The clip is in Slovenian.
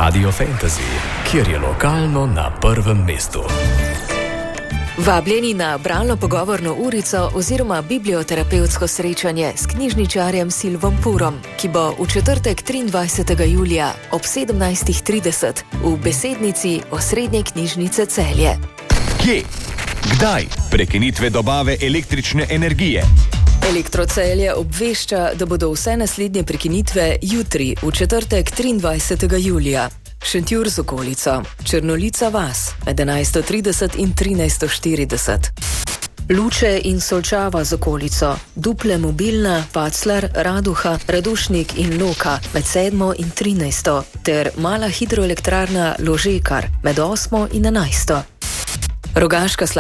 Radio Fantasy, kjer je lokalno na prvem mestu. Vabljeni na bralno-pogovorno urico oziroma biblioterapevtsko srečanje s knjižničarjem Silvom Purom, ki bo v četrtek 23. julija ob 17.30 v besednici Osrednje knjižnice Celje. Kje? Kdaj? Prekinitve dobave električne energije. Elektrocelje obvešča, da bodo vse naslednje prekinitve jutri, v četrtek 23. julija. Šentjur z okolico, Črnolica vas, med 11.30 in 13.40. Luče in Solčava z okolico, Duple Mobilna, Paclar, Raduha, Radušnik in Loka, med 7. in 13. ter mala hidroelektrarna Ložekar, med 8. in 11. Rogaška